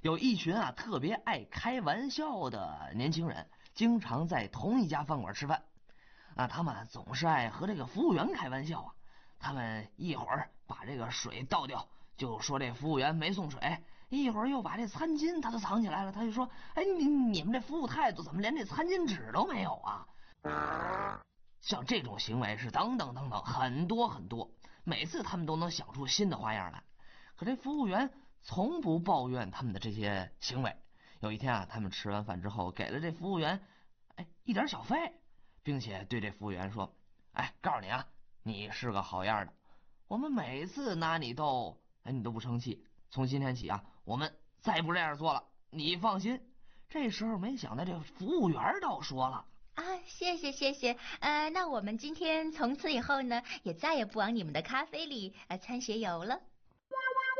有一群特别爱开玩笑的年轻人，经常在同一家饭馆吃饭。他们总是爱和这个服务员开玩笑啊。他们一会儿把这个水倒掉，就说这服务员没送水；一会儿又把这餐巾他都藏起来了，他就说：哎，你们这服务态度怎么连这餐巾纸都没有啊？像这种行为是等等等等很多很多，每次他们都能想出新的花样来。可这服务员从不抱怨他们的这些行为。有一天他们吃完饭之后，给了这服务员一点小费，并且对这服务员说：告诉你你是个好样的，我们每次拿你逗，你都不生气。从今天起我们再不这样做了，你放心。这时候没想到这服务员倒说了： 谢谢谢谢，那我们今天从此以后呢，也再也不往你们的咖啡里掺学油了。